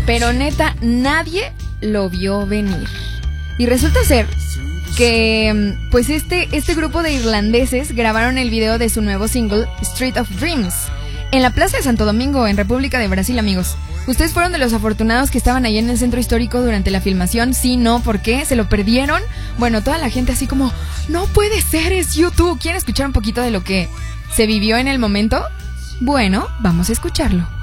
pero neta, nadie lo vio venir. Y resulta ser que pues este grupo de irlandeses grabaron el video de su nuevo single, Street of Dreams, en la Plaza de Santo Domingo, en República de Brasil, amigos. ¿Ustedes fueron de los afortunados que estaban ahí en el centro histórico durante la filmación? Sí, no, ¿por qué? ¿Se lo perdieron? Bueno, toda la gente así como, no puede ser, es YouTube. ¿Quieren escuchar un poquito de lo que se vivió en el momento? Bueno, vamos a escucharlo.